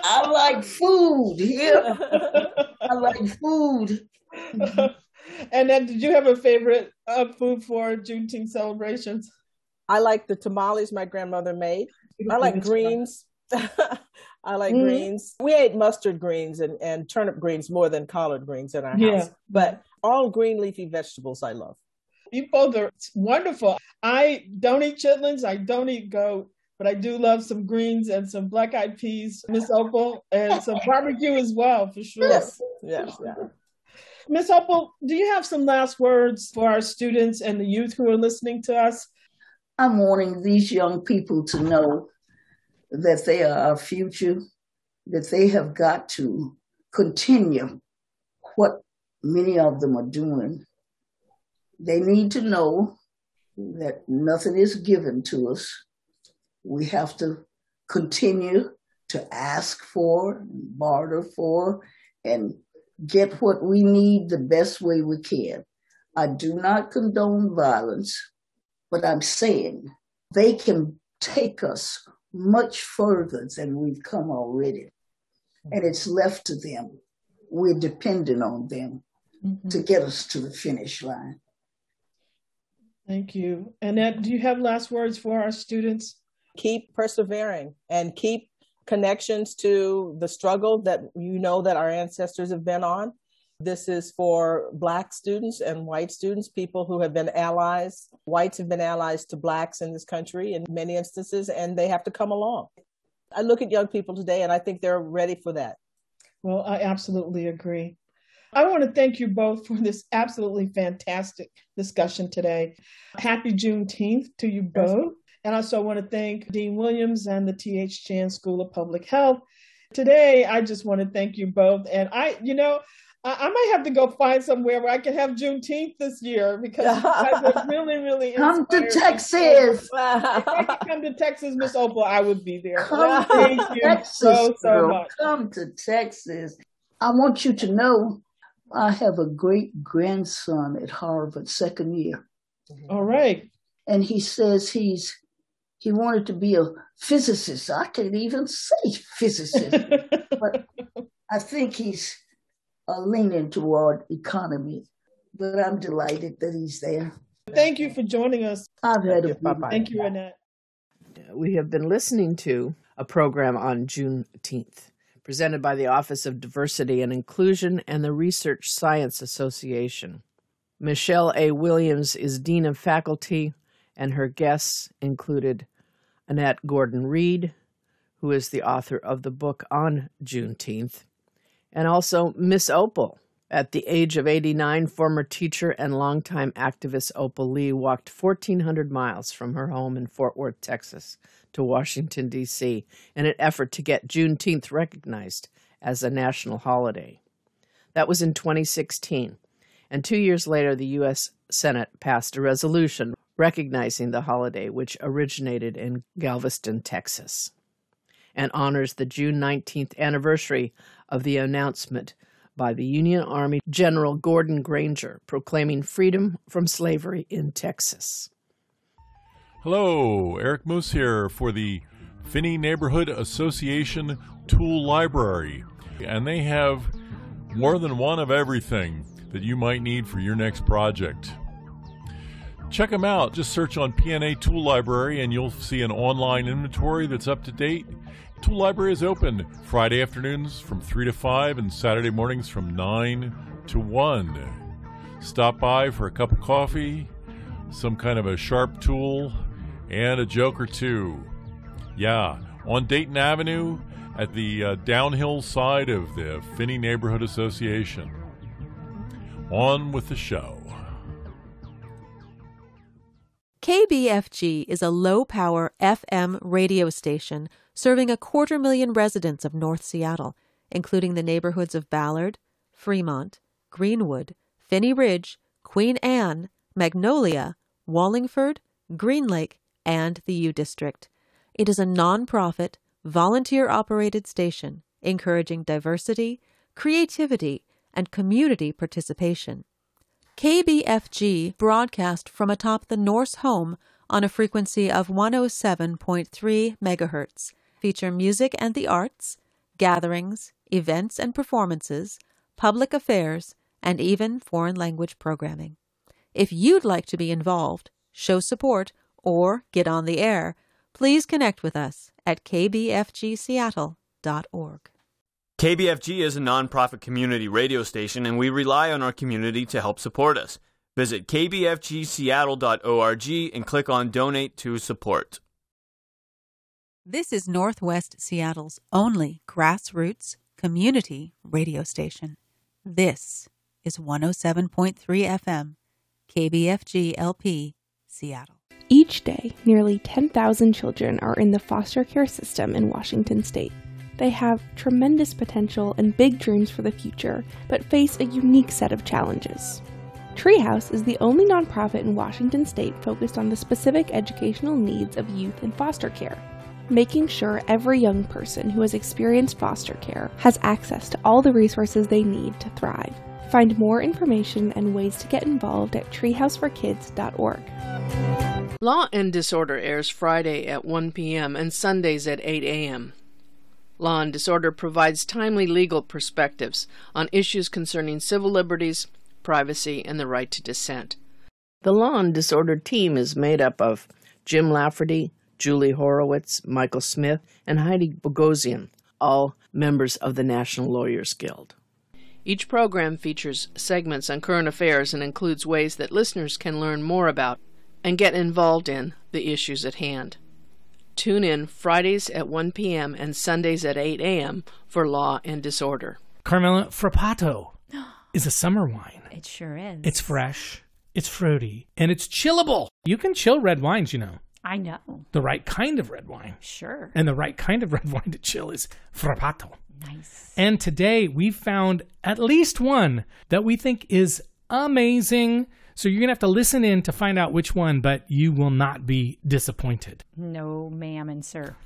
I like food. Yeah, I like food. And then, did you have a favorite food for Juneteenth celebrations? I like the tamales my grandmother made. I like greens. I like Mhm. greens. We ate mustard greens and turnip greens more than collard greens in our Yeah. house. But all green leafy vegetables I love. You both are wonderful. I don't eat chitlins. I don't eat goat, but I do love some greens and some black eyed peas, Miss Opal, and some barbecue as well, for sure. Yes, yes, yeah. Miss Opal, do you have some last words for our students and the youth who are listening to us? I'm wanting these young people to know that they are our future, that they have got to continue what many of them are doing. They need to know that nothing is given to us. We have to continue to ask for, barter for, and get what we need the best way we can. I do not condone violence, but I'm saying they can take us much further than we've come already. And it's left to them. We're dependent on them to get us to the finish line. Thank you. Annette, do you have last words for our students? Keep persevering and keep connections to the struggle that you know that our ancestors have been on. This is for Black students and white students, people who have been allies. Whites have been allies to Blacks in this country in many instances, and they have to come along. I look at young people today and I think they're ready for that. Well, I absolutely agree. I want to thank you both for this absolutely fantastic discussion today. Happy Juneteenth to you both. And I also want to thank Dean Williams and the T.H. Chan School of Public Health. Today, I just want to thank you both. And I might have to go find somewhere where I can have Juneteenth this year because you guys are really, really Come to inspired. Texas. If I could come to Texas, Miss Opal, I would be there. Come Thank to you Texas, so girl. much. Come to Texas. I want you to know I have a great grandson at Harvard, second year. All right. And he says he wanted to be a physicist. I can't even say physicist, but I think he's leaning toward economy. But I'm delighted that he's there. Thank you for joining us. I've had a Bye-bye. Thank you, Annette. We have been listening to a program on Juneteenth, presented by the Office of Diversity and Inclusion and the Research Science Association. Michelle A. Williams is Dean of Faculty, and her guests included Annette Gordon-Reed, who is the author of the book on Juneteenth, and also Miss Opal. At the age of 89, former teacher and longtime activist Opal Lee walked 1,400 miles from her home in Fort Worth, Texas, to Washington, D.C., in an effort to get Juneteenth recognized as a national holiday. That was in 2016, and 2 years later, the U.S. Senate passed a resolution recognizing the holiday, which originated in Galveston, Texas, and honors the June 19th anniversary of the announcement by the Union Army General Gordon Granger proclaiming freedom from slavery in Texas. Hello, Eric Moose here for the Finney Neighborhood Association Tool Library, and they have more than one of everything that you might need for your next project. Check them out. Just search on PNA Tool Library and you'll see an online inventory that's up to date. Tool Library is open Friday afternoons from 3 to 5 and Saturday mornings from 9 to 1. Stop by for a cup of coffee, some kind of a sharp tool, and a joke or two. Yeah, on Dayton Avenue at the downhill side of the Finney Neighborhood Association. On with the show. KBFG is a low-power FM radio station serving 250,000 residents of North Seattle, including the neighborhoods of Ballard, Fremont, Greenwood, Finney Ridge, Queen Anne, Magnolia, Wallingford, Green Lake, and the U District. It is a non-profit, volunteer-operated station encouraging diversity, creativity, and community participation. KBFG broadcast from atop the Norse home on a frequency of 107.3 megahertz, feature music and the arts, gatherings, events and performances, public affairs, and even foreign language programming. If you'd like to be involved, show support, or get on the air, please connect with us at kbfgseattle.org. KBFG is a nonprofit community radio station, and we rely on our community to help support us. Visit kbfgseattle.org and click on Donate to Support. This is Northwest Seattle's only grassroots community radio station. This is 107.3 FM, KBFG LP, Seattle. Each day, nearly 10,000 children are in the foster care system in Washington state. They have tremendous potential and big dreams for the future, but face a unique set of challenges. Treehouse is the only nonprofit in Washington state focused on the specific educational needs of youth in foster care, making sure every young person who has experienced foster care has access to all the resources they need to thrive. Find more information and ways to get involved at treehouseforkids.org. Law and Disorder airs Friday at 1 p.m. and Sundays at 8 a.m. Law and Disorder provides timely legal perspectives on issues concerning civil liberties, privacy, and the right to dissent. The Law and Disorder team is made up of Jim Lafferty, Julie Horowitz, Michael Smith, and Heidi Bogosian, all members of the National Lawyers Guild. Each program features segments on current affairs and includes ways that listeners can learn more about and get involved in the issues at hand. Tune in Fridays at 1 p.m. and Sundays at 8 a.m. for Law and Disorder. Carmela, Frappato is a summer wine. It sure is. It's fresh, it's fruity, and it's chillable. You can chill red wines, you know. I know. The right kind of red wine. Sure. And the right kind of red wine to chill is Frappato. Nice. And today we found at least one that we think is amazing. So you're going to have to listen in to find out which one, but you will not be disappointed. No, ma'am and sir.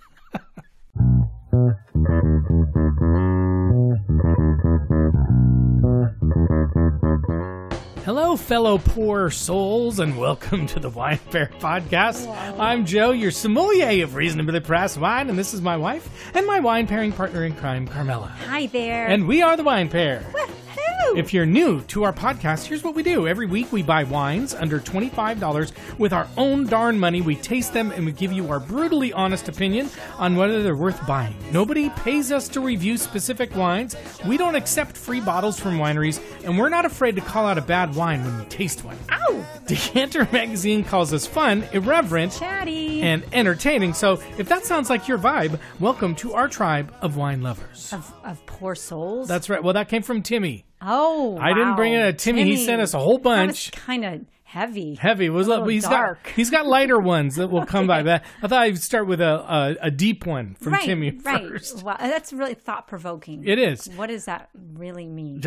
Hello, fellow poor souls, and welcome to the Wine Pair Podcast. Wow. I'm Joe, your sommelier of reasonably priced wine, and this is my wife and my wine pairing partner in crime, Carmela. Hi there. And we are the Wine Pair. Woohoo! If you're new to our podcast, here's what we do. Every week we buy wines under $25 with our own darn money. We taste them and we give you our brutally honest opinion on whether they're worth buying. Nobody pays us to review specific wines. We don't accept free bottles from wineries, and we're not afraid to call out a bad wine when we taste one. Ow! Decanter Magazine calls us fun, irreverent, chatty, and entertaining. So if that sounds like your vibe, welcome to our tribe of wine lovers. Of poor souls? That's right. Well, that came from Timmy. Oh, I didn't bring it. Timmy, he sent us a whole bunch. That was kind of heavy. Heavy. It was dark. He's got lighter ones that will come by. But I thought I'd start with a deep one from Timmy first. Right. Wow, that's really thought-provoking. It is. What does that really mean?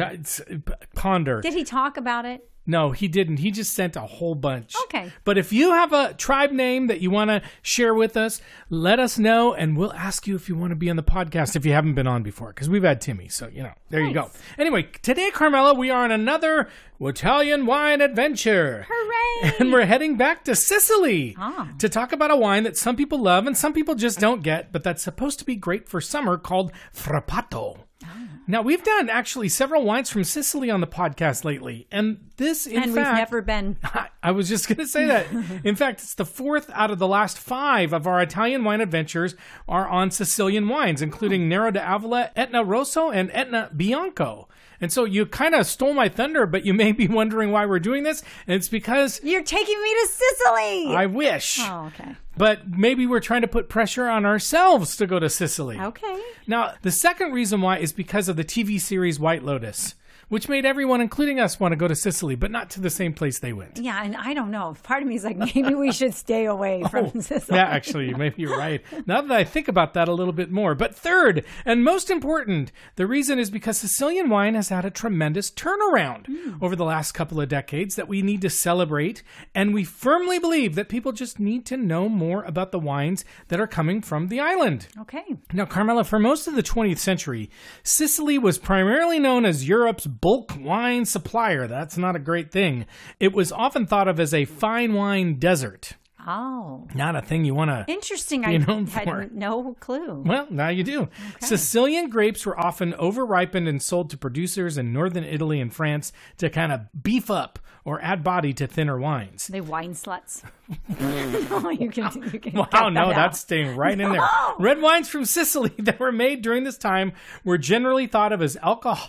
Ponder. Did he talk about it? No, he didn't. He just sent a whole bunch. Okay. But if you have a tribe name that you want to share with us, let us know, and we'll ask you if you want to be on the podcast if you haven't been on before, because we've had Timmy. So, there you go. Anyway, today, Carmela, we are on another Italian wine adventure. Hooray! And we're heading back to Sicily to talk about a wine that some people love and some people just don't get, but that's supposed to be great for summer, called Frappato. Now, we've done actually several wines from Sicily on the podcast lately, and this, in fact... And we've never been... I was just going to say that. In fact, it's the fourth out of the last 5 of our Italian wine adventures are on Sicilian wines, including Nero d'Avola, Etna Rosso, and Etna Bianco. And so you kind of stole my thunder, but you may be wondering why we're doing this, and it's because... You're taking me to Sicily! I wish. Oh, okay. But maybe we're trying to put pressure on ourselves to go to Sicily. Okay. Now, the second reason why is because of the TV series White Lotus, which made everyone, including us, want to go to Sicily, but not to the same place they went. Yeah, and I don't know. Part of me is like, maybe we should stay away from Sicily. Yeah, actually, maybe you're right. Now that I think about that a little bit more. But third, and most important, the reason is because Sicilian wine has had a tremendous turnaround over the last couple of decades that we need to celebrate. And we firmly believe that people just need to know more about the wines that are coming from the island. Okay. Now, Carmela, for most of the 20th century, Sicily was primarily known as Europe's bulk wine supplier. That's not a great thing. It was often thought of as a fine wine desert. Oh. Not a thing you want to Interesting. be known I for. had no clue. Well, now you do. Okay. Sicilian grapes were often over-ripened and sold to producers in northern Italy and France to kind of beef up or add body to thinner wines. They wine sluts. Oh, you can Wow, no, that's staying right in there. Oh. Red wines from Sicily that were made during this time were generally thought of as alcohol.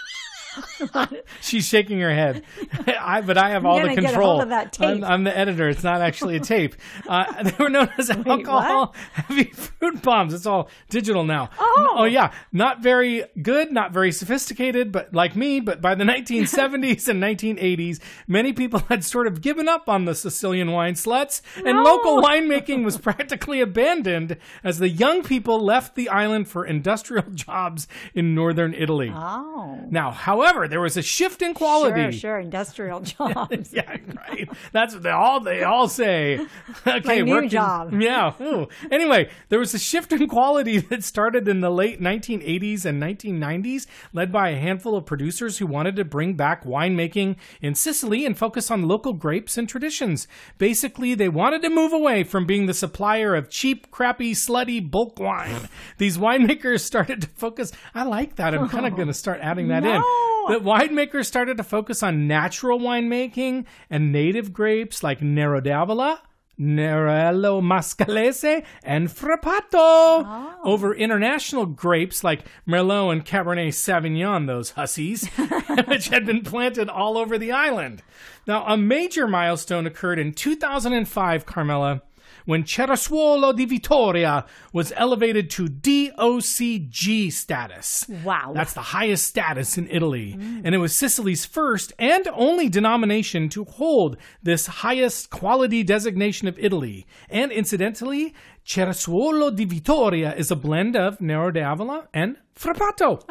She's shaking her head. But I have all the control. Get a hold of that tape. I'm the editor. It's not actually a tape. They were known as alcohol-heavy fruit bombs. It's all digital now. Oh, yeah. Not very good, not very sophisticated, but like me. But by the 1970s and 1980s, many people had sort of given up on the Sicilian wine sluts, and local winemaking was practically abandoned as the young people left the island for industrial jobs in northern Italy. Oh. Now, however, there was a shift in quality. Sure, industrial jobs. Yeah, right. That's what they all say. Okay, My new job. Yeah. Ooh. Anyway, there was a shift in quality that started in the late 1980s and 1990s, led by a handful of producers who wanted to bring back winemaking in Sicily and focus on local grapes and traditions. Basically, they wanted to move away from being the supplier of cheap, crappy, slutty bulk wine. These winemakers started to focus. I like that. I'm kind of going to start adding that in. The winemakers started to focus on natural winemaking and native grapes like Nero d'Avola, Nerello Mascalese, and Frappato over international grapes like Merlot and Cabernet Sauvignon, those hussies, which had been planted all over the island. Now, a major milestone occurred in 2005, Carmela, when Cerasuolo di Vittoria was elevated to DOCG status. Wow. That's the highest status in Italy. And it was Sicily's first and only denomination to hold this highest quality designation of Italy. And incidentally, Cerasuolo di Vittoria is a blend of Nero d'Avola and Frappato.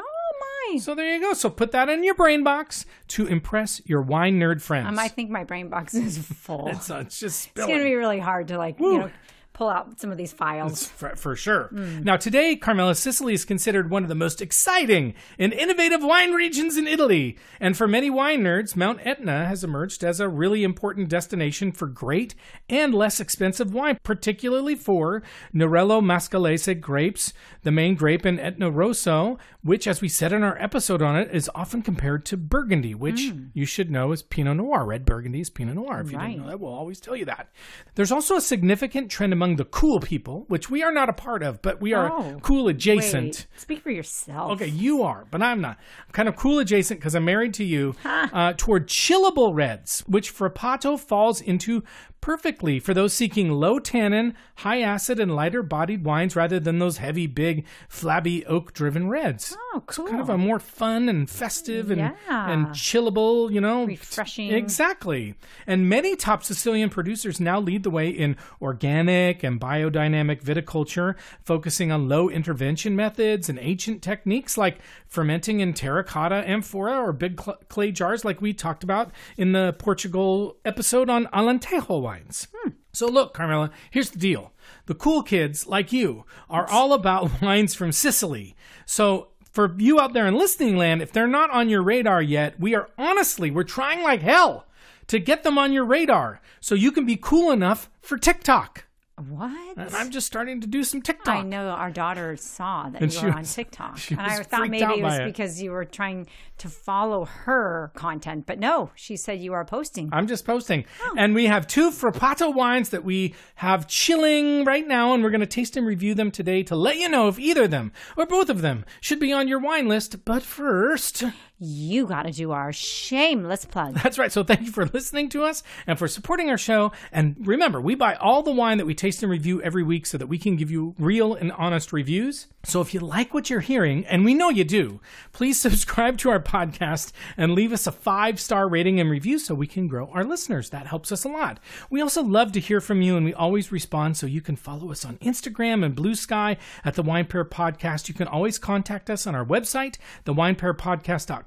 So there you go. So put that in your brain box to impress your wine nerd friends. I think my brain box is full. It's just spilling. It's going to be really hard to pull out some of these files. For sure. Now today, Carmela, Sicily is considered one of the most exciting and innovative wine regions in Italy. And for many wine nerds, Mount Etna has emerged as a really important destination for great and less expensive wine, particularly for Nerello Mascalese grapes, the main grape in Etna Rosso, which, as we said in our episode on it, is often compared to Burgundy, which you should know is Pinot Noir. Red Burgundy is Pinot Noir. If you didn't know that, we'll always tell you that. There's also a significant trend among the cool people, which we are not a part of, but we are cool adjacent. Wait, speak for yourself. Okay, you are, but I'm not. I'm kind of cool adjacent because I'm married to you, toward chillable reds, which Frappato falls into perfectly for those seeking low tannin, high acid, and lighter bodied wines rather than those heavy, big, flabby, oak-driven reds. Oh, cool. It's kind of a more fun and festive and chillable, refreshing. Exactly. And many top Sicilian producers now lead the way in organic and biodynamic viticulture, focusing on low intervention methods and ancient techniques like fermenting in terracotta amphora or big clay jars like we talked about in the Portugal episode on Alentejo wines. So look, Carmela, here's the deal. The cool kids, like you, are all about wines from Sicily. So for you out there in listening land, if they're not on your radar yet, we're trying like hell to get them on your radar so you can be cool enough for TikTok. What? And I'm just starting to do some TikTok. I know our daughter saw that you were on TikTok. And I thought maybe it was because you were trying to follow her content. But no, she said you are posting. I'm just posting. And we have 2 Frappato wines that we have chilling right now. And we're going to taste and review them today to let you know if either of them or both of them should be on your wine list. But first, you got to do our shameless plug. That's right. So thank you for listening to us and for supporting our show. And remember, we buy all the wine that we taste and review every week so that we can give you real and honest reviews. So if you like what you're hearing, and we know you do, please subscribe to our podcast and leave us a 5-star rating and review so we can grow our listeners. That helps us a lot. We also love to hear from you, and we always respond, so you can follow us on Instagram and Blue Sky at The Wine Pair Podcast. You can always contact us on our website, thewinepairpodcast.com.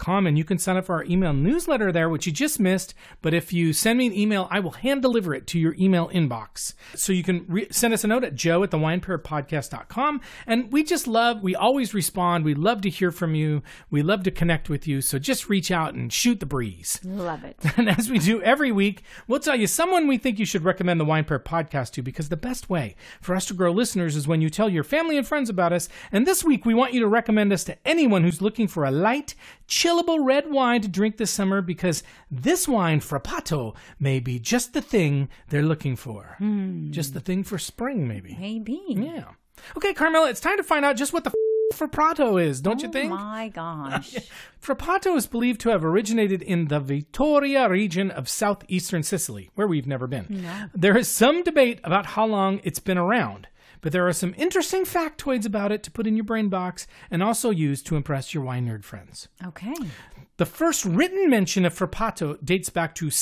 www.weinperpodcast.com, and you can sign up for our email newsletter there, which you just missed. But if you send me an email, I will hand deliver it to your email inbox. So you can send us a note at joe@theweinperpodcast.com. And we always respond. We love to hear from you. We love to connect with you. So just reach out and shoot the breeze. Love it. And as we do every week, we'll tell you someone we think you should recommend the Wine Pair podcast to, because the best way for us to grow listeners is when you tell your family and friends about us. And this week, we want you to recommend us to anyone who's looking for a light, chillable red wine to drink this summer, because this wine, Frappato, may be just the thing they're looking for. Just the thing for spring, maybe. Maybe. Yeah. Okay, Carmela, it's time to find out just what the Frappato is, don't you think? Oh my gosh. Frappato is believed to have originated in the Vittoria region of southeastern Sicily, where we've never been. No. There is some debate about how long it's been around, but there are some interesting factoids about it to put in your brain box and also use to impress your wine nerd friends. Okay. The first written mention of Frappato dates back to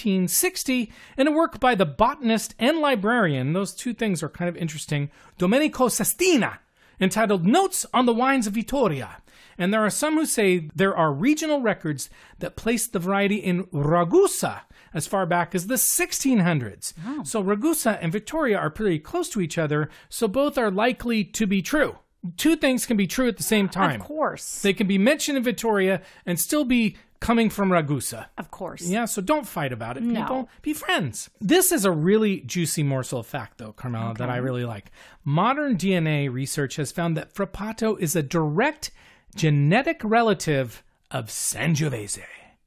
1760 in a work by the botanist and librarian, those two things are kind of interesting, Domenico Sestina, entitled Notes on the Wines of Vittoria. And there are some who say there are regional records that place the variety in Ragusa as far back as the 1600s. Oh. So Ragusa and Vittoria are pretty close to each other, so both are likely to be true. Two things can be true at the same time. Of course. They can be mentioned in Vittoria and still be coming from Ragusa. Of course. Yeah, so don't fight about it, No. people. Be friends. This is a really juicy morsel of fact, though, Carmela, that I really like. Modern DNA research has found that Frappato is a direct genetic relative of Sangiovese.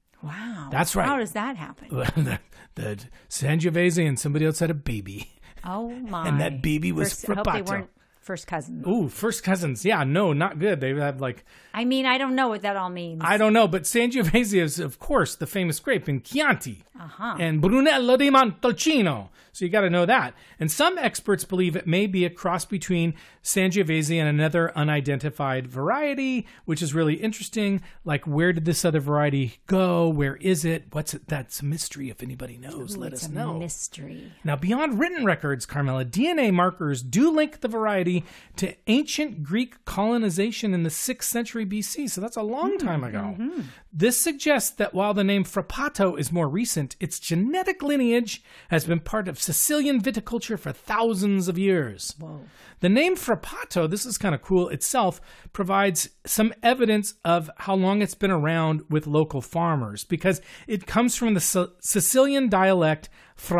Wow. That's right. How does that happen? the Sangiovese and somebody else had a baby. Oh, my. And that baby was Frappato. I hope they weren't first cousins. Ooh, first cousins. Yeah, no, not good. They have I mean, I don't know what that all means. I don't know, but Sangiovese is, of course, the famous grape in Chianti. Uh-huh. And Brunello di Montalcino. So you got to know that. And some experts believe it may be a cross between Sangiovese and another unidentified variety, which is really interesting. Like, where did this other variety go? Where is it? What's it? That's a mystery. If anybody knows, let us know. Mystery. Now, beyond written records, Carmela, DNA markers do link the variety to ancient Greek colonization in the 6th century BC. So that's a long time ago. Mm-hmm. This suggests that while the name Frappato is more recent, its genetic lineage has been part of Sicilian viticulture for thousands of years. Whoa. The name Frappato, this is kind of cool itself, provides some evidence of how long it's been around with local farmers, because it comes from the Sicilian dialect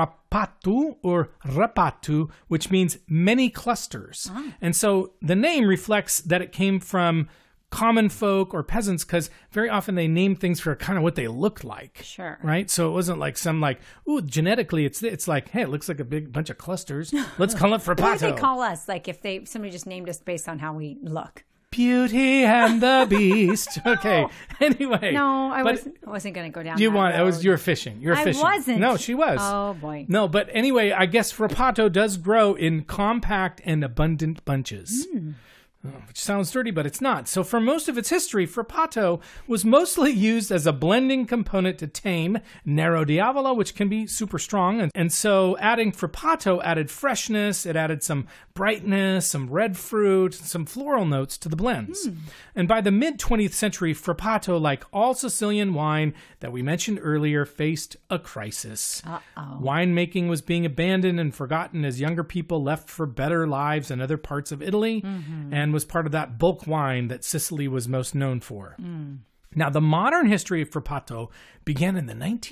Frappatu or Rapatu, which means many clusters. Oh. And so the name reflects that it came from common folk or peasants, because very often they name things for kind of what they look like. Sure. Right? So it wasn't like some ooh, genetically it's like, hey, it looks like a big bunch of clusters. Let's call it Frappato. What would they call us? Like if somebody just named us based on how we look. Beauty and the Beast. Okay. Anyway. No, I wasn't going to go down. You were fishing. You're fishing. I wasn't. No, she was. Oh boy. No, but anyway, I guess Frappato does grow in compact and abundant bunches. Which sounds dirty, but it's not. So for most of its history, Frappato was mostly used as a blending component to tame Nero Diavolo, which can be super strong. And so adding Frappato added freshness, it added some brightness, some red fruit, some floral notes to the blends. And by the mid-20th century, Frappato, like all Sicilian wine that we mentioned earlier, faced a crisis. Winemaking was being abandoned and forgotten as younger people left for better lives in other parts of Italy. And was part of that bulk wine that Sicily was most known for. Now, the modern history of Frappato began in the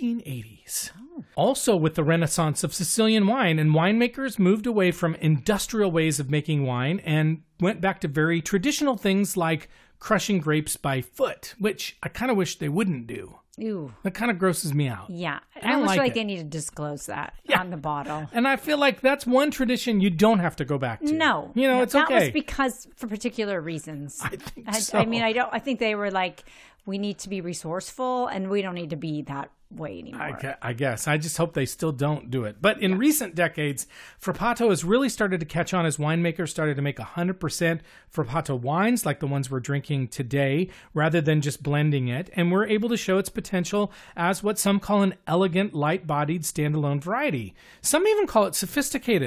1980s. Also with the renaissance of Sicilian wine, and winemakers moved away from industrial ways of making wine and went back to very traditional things like crushing grapes by foot, which I kind of wish they wouldn't do. Ew. That kind of grosses me out. Yeah. I almost feel like they need to disclose that on the bottle. And I feel like that's one tradition you don't have to go back to. No. It's okay. That was because for particular reasons. I think so. I mean, I think they were like, we need to be resourceful and we don't need to be that way anymore. I guess. I just hope they still don't do it. But in recent decades, Frappato has really started to catch on as winemakers started to make 100% Frappato wines like the ones we're drinking today, rather than just blending it. And we're able to show its potential as what some call an elegant, light-bodied, standalone variety. Some even call it sophisticated.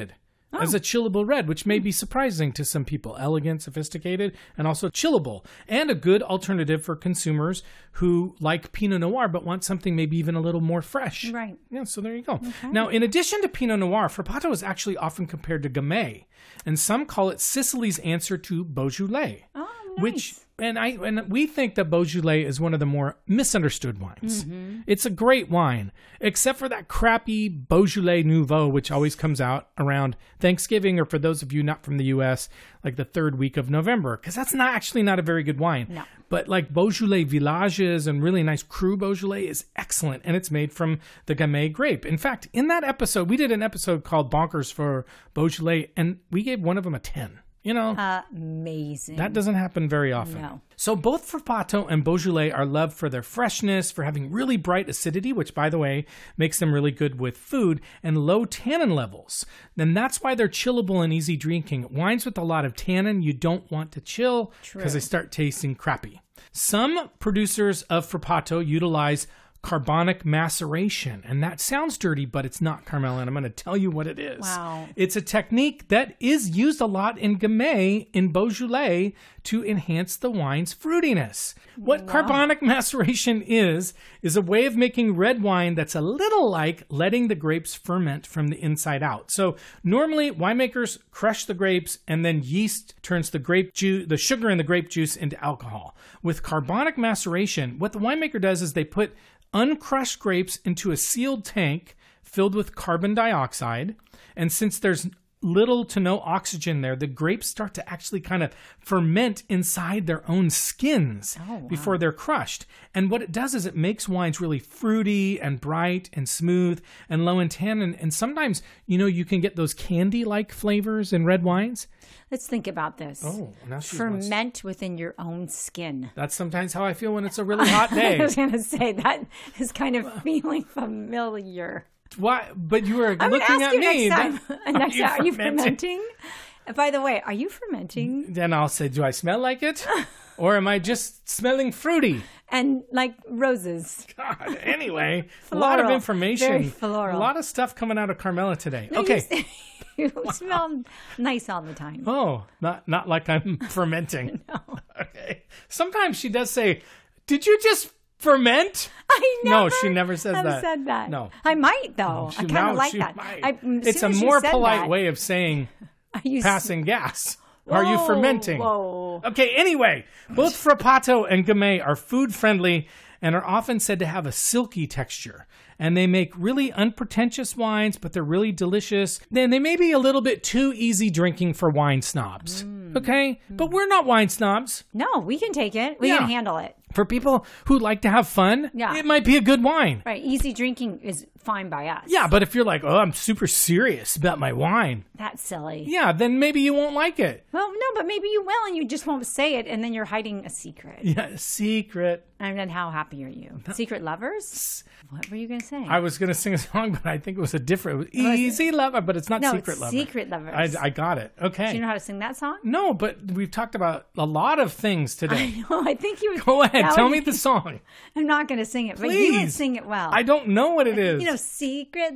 as a chillable red, which may be surprising to some people. Elegant, sophisticated, and also chillable. And a good alternative for consumers who like Pinot Noir but want something maybe even a little more fresh. Right. Yeah, so there you go. Okay. Now, in addition to Pinot Noir, Frappato is actually often compared to Gamay, and some call it Sicily's answer to Beaujolais. Oh, nice. And we think that Beaujolais is one of the more misunderstood wines. Mm-hmm. It's a great wine, except for that crappy Beaujolais Nouveau, which always comes out around Thanksgiving, or for those of you not from the U.S., like the third week of November, because that's actually not a very good wine. No. But like Beaujolais Villages and really nice Cru Beaujolais is excellent, and it's made from the Gamay grape. In fact, in that episode, we did an episode called Bonkers for Beaujolais, and we gave one of them a 10. You know, amazing. That doesn't happen very often. No. So both Frappato and Beaujolais are loved for their freshness, for having really bright acidity, which, by the way, makes them really good with food, and low tannin levels. And that's why they're chillable and easy drinking. Wines with a lot of tannin, you don't want to chill because they start tasting crappy. Some producers of Frappato utilize carbonic maceration. And that sounds dirty, but it's not, Carmela, and I'm going to tell you what it is. Wow. It's a technique that is used a lot in Gamay, in Beaujolais, to enhance the wine's fruitiness. What carbonic maceration is a way of making red wine that's a little like letting the grapes ferment from the inside out. So normally winemakers crush the grapes and then yeast turns the grape juice, the sugar in the grape juice, into alcohol. With carbonic maceration, what the winemaker does is they put uncrushed grapes into a sealed tank filled with carbon dioxide. And since there's little to no oxygen there, the grapes start to actually kind of ferment inside their own skins before they're crushed. And what it does is it makes wines really fruity and bright and smooth and low in tannin. And sometimes, you can get those candy-like flavors in red wines. Let's think about this. Oh, now ferment within your own skin. That's sometimes how I feel when it's a really hot day. I was going to say, that is kind of feeling familiar. Why? But you were looking at me. Next time, are you fermenting? By the way, are you fermenting? Then I'll say, do I smell like it? Or am I just smelling fruity? And like roses. God, anyway, a lot of information. Very floral. A lot of stuff coming out of Carmela today. No, okay. You smell nice all the time. Oh, not like I'm fermenting. No. Okay. Sometimes she does say, did you just ferment? No, she never says that. Said that. No. I might, though. I kind of like that. It's a more polite way of saying passing gas. Are you fermenting? Whoa. Okay, anyway, both Frappato and Gamay are food-friendly and are often said to have a silky texture. And they make really unpretentious wines, but they're really delicious. Then they may be a little bit too easy drinking for wine snobs. Okay? But we're not wine snobs. No, we can take it. We can handle it. For people who like to have fun, it might be a good wine. Right. Easy drinking is fine by us. Yeah, but if you're like, I'm super serious about my wine. That's silly. Yeah, then maybe you won't like it. Well, no, but maybe you will, and you just won't say it, and then you're hiding a secret. Yeah, a secret. And then how happy are you? Secret lovers? What were you going to say? I was going to sing a song, but I think it was a different. Easy Lover, but it's not Secret Lover. Secret Lovers. I got it. Okay. Do you know how to sing that song? No, but we've talked about a lot of things today. I know. I think you would. Go ahead. Tell me the song. I'm not going to sing it, but Please. you would sing it well. I don't know what it is. Secret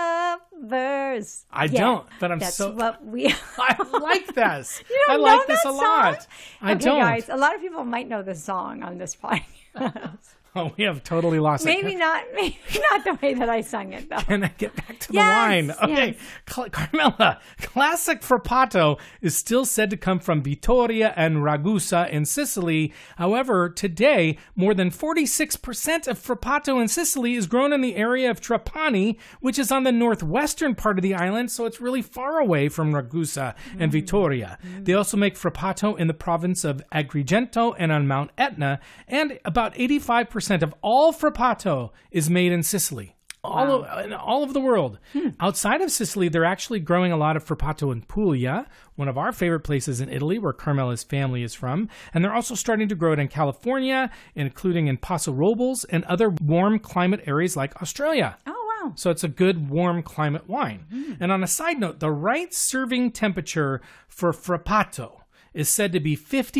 Lovers. I don't, but that's what we. I like this. You don't I like know this that a lot. Song? I don't. Guys, a lot of people might know this song on this podcast. Oh, we have totally lost it. Maybe not the way that I sung it, though. Can I get back to the wine? Okay, yes. Carmela, classic Frappato is still said to come from Vittoria and Ragusa in Sicily. However, today, more than 46% of Frappato in Sicily is grown in the area of Trapani, which is on the northwestern part of the island, so it's really far away from Ragusa and Vittoria. They also make Frappato in the province of Agrigento and on Mount Etna, and about 85% of all Frappato is made in Sicily. All over the world. Outside of Sicily, they're actually growing a lot of Frappato in Puglia, one of our favorite places in Italy, where Carmela's family is from. And they're also starting to grow it in California, including in Paso Robles and other warm climate areas like Australia. Oh, wow. So it's a good warm climate wine. And on a side note, the right serving temperature for Frappato is said to be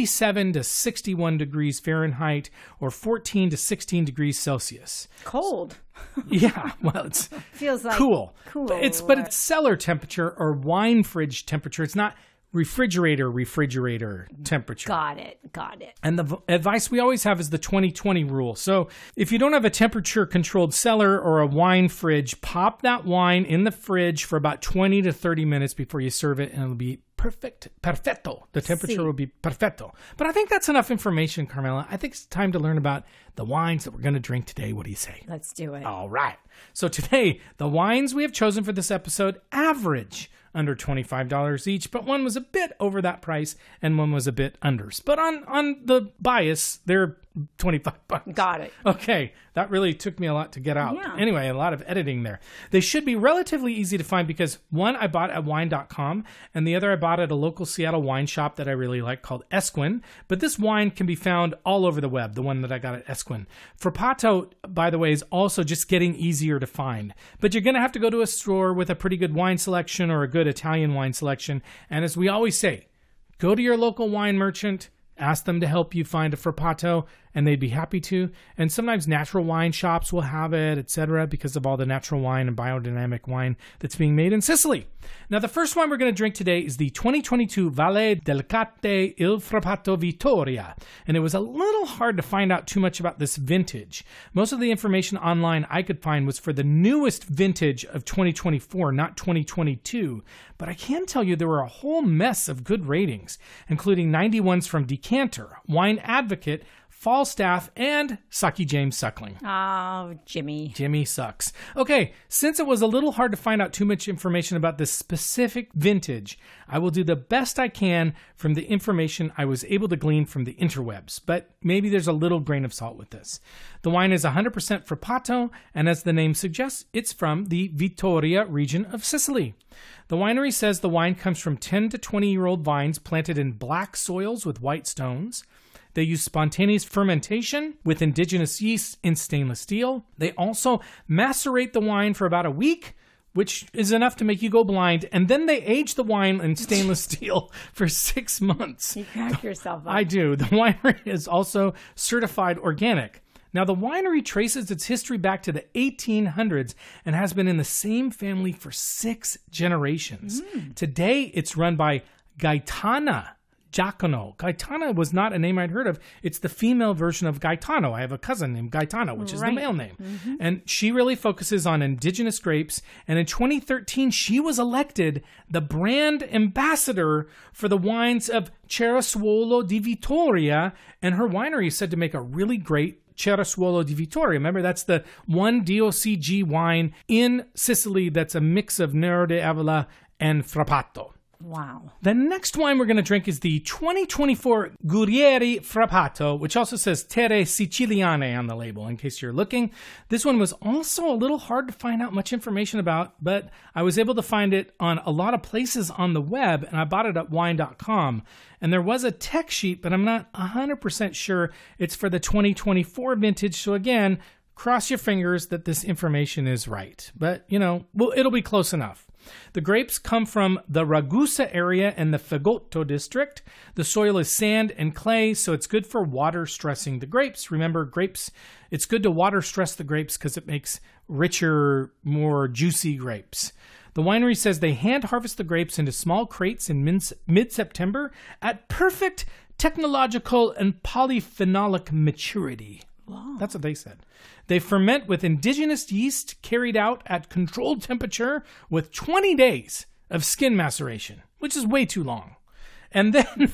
57 to 61 degrees Fahrenheit or 14 to 16 degrees Celsius. Cold. Yeah, well, it's feels like cool. But it's cellar temperature or wine fridge temperature. It's not refrigerator temperature. Got it. And the advice we always have is the 20-20 rule. So if you don't have a temperature-controlled cellar or a wine fridge, pop that wine in the fridge for about 20 to 30 minutes before you serve it, and it'll be perfetto. The temperature will be perfetto. But I think that's enough information, Carmela. I think it's time to learn about the wines that we're going to drink today. What do you say? Let's do it. All right. So today, the wines we have chosen for this episode average under $25 each, but one was a bit over that price and one was a bit under. But on the bias, they're $25. Got it. Okay, that really took me a lot to get out. Yeah. Anyway, a lot of editing there. They should be relatively easy to find because one I bought at wine.com and the other I bought at a local Seattle wine shop that I really like called Esquin. But this wine can be found all over the web, the one that I got at Esquin. Frappato, by the way, is also just getting easier to find. But you're going to have to go to a store with a pretty good wine selection or a good Italian wine selection. And as we always say, go to your local wine merchant, ask them to help you find a Frappato, and they'd be happy to. And sometimes natural wine shops will have it, etc., because of all the natural wine and biodynamic wine that's being made in Sicily. Now, the first wine we're going to drink today is the 2022 Valle del Cate Il Frappato Vittoria. And it was a little hard to find out too much about this vintage. Most of the information online I could find was for the newest vintage of 2024, not 2022. But I can tell you there were a whole mess of good ratings, including 91s from Decanter, Wine Advocate, Falstaff, and Saki James Suckling. Oh, Jimmy. Jimmy sucks. Okay, since it was a little hard to find out too much information about this specific vintage, I will do the best I can from the information I was able to glean from the interwebs, but maybe there's a little grain of salt with this. The wine is 100% Frappato, and as the name suggests, it's from the Vittoria region of Sicily. The winery says the wine comes from 10 to 20-year-old vines planted in black soils with white stones. They use spontaneous fermentation with indigenous yeast in stainless steel. They also macerate the wine for about a week, which is enough to make you go blind. And then they age the wine in stainless steel for 6 months. You crack yourself up. I do. The winery is also certified organic. Now, the winery traces its history back to the 1800s and has been in the same family for 6 generations. Today, it's run by Gaetana Giacono. Gaetana was not a name I'd heard of. It's the female version of Gaetano. I have a cousin named Gaetano, which is the male name. And she really focuses on indigenous grapes. And in 2013, she was elected the brand ambassador for the wines of Cerasuolo di Vittoria. And her winery is said to make a really great Cerasuolo di Vittoria. Remember, that's the one DOCG wine in Sicily that's a mix of Nero d'Avola and Frappato. Wow. The next wine we're going to drink is the 2024 Guerrieri Frappato, which also says Terre Siciliane on the label, in case you're looking. This one was also a little hard to find out much information about, but I was able to find it on a lot of places on the web, and I bought it at wine.com. And there was a tech sheet, but I'm not 100% sure it's for the 2024 vintage. So again, cross your fingers that this information is right. But, it'll be close enough. The grapes come from the Ragusa area and the Fagotto district. The soil is sand and clay, so it's good for water stressing the grapes. Remember, grapes, it's good to water stress the grapes because it makes richer, more juicy grapes. The winery says they hand harvest the grapes into small crates in mid-September at perfect technological and polyphenolic maturity. Wow. That's what they said. They ferment with indigenous yeast carried out at controlled temperature with 20 days of skin maceration, which is way too long. And then,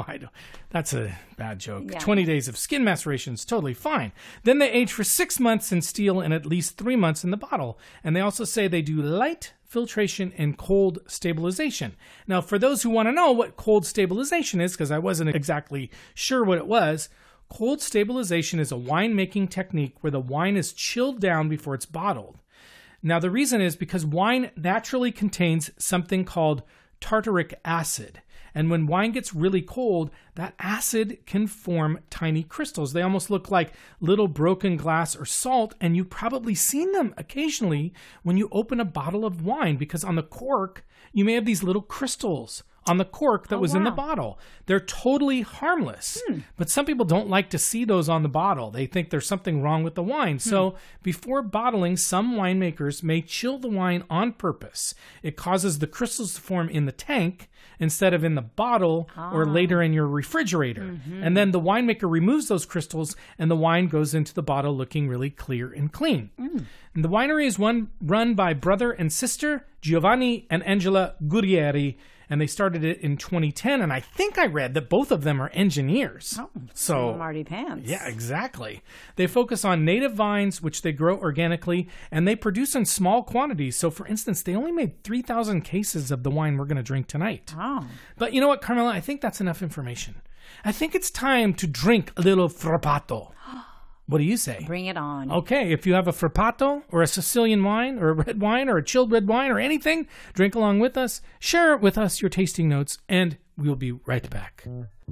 that's a bad joke. Yeah. 20 days of skin maceration is totally fine. Then they age for 6 months in steel and at least 3 months in the bottle. And they also say they do light filtration and cold stabilization. Now, for those who want to know what cold stabilization is, because I wasn't exactly sure what it was, cold stabilization is a winemaking technique where the wine is chilled down before it's bottled. Now, the reason is because wine naturally contains something called tartaric acid. And when wine gets really cold, that acid can form tiny crystals. They almost look like little broken glass or salt, and you've probably seen them occasionally when you open a bottle of wine, because on the cork, you may have these little crystals on the cork that was in the bottle. They're totally harmless. But some people don't like to see those on the bottle. They think there's something wrong with the wine. So before bottling, some winemakers may chill the wine on purpose. It causes the crystals to form in the tank instead of in the bottle or later in your refrigerator. And then the winemaker removes those crystals and the wine goes into the bottle looking really clear and clean. And the winery is run by brother and sister Giovanni and Angela Guerrieri, and they started it in 2010, and I think I read that both of them are engineers. So Marty Pants. Yeah, exactly. They focus on native vines, which they grow organically, and they produce in small quantities. So, for instance, they only made 3,000 cases of the wine we're going to drink tonight. But you know what, Carmela? I think that's enough information. I think it's time to drink a little Frappato. What do you say? Bring it on. Okay, if you have a Frappato or a Sicilian wine or a red wine or a chilled red wine or anything, drink along with us. Share with us your tasting notes, and we'll be right back.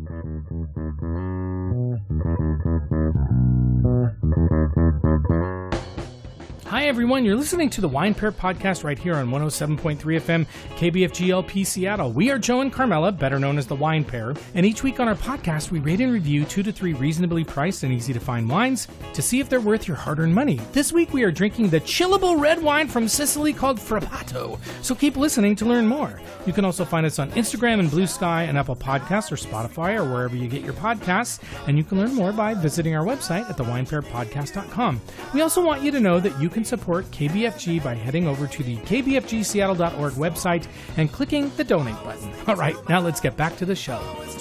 Hi, everyone. You're listening to the Wine Pair Podcast right here on 107.3 FM, KBFG-LP Seattle. We are Joe and Carmela, better known as the Wine Pair, and each week on our podcast, we rate and review 2 to 3 reasonably priced and easy-to-find wines to see if they're worth your hard-earned money. This week, we are drinking the chillable red wine from Sicily called Frappato, so keep listening to learn more. You can also find us on Instagram and Blue Sky and Apple Podcasts or Spotify or wherever you get your podcasts, and you can learn more by visiting our website at thewinepairpodcast.com. We also want you to know that you can support KBFG by heading over to the kbfgseattle.org website and clicking the donate button. All right, now let's get back to the show.